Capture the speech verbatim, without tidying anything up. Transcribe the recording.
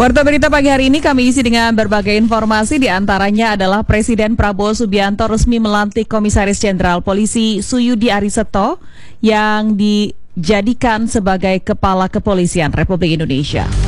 Warta berita pagi hari ini kami isi dengan berbagai informasi, di antaranya adalah Presiden Prabowo Subianto resmi melantik Komisaris Jenderal Polisi Suyudi Ariseto yang dijadikan sebagai Kepala Kepolisian Republik Indonesia.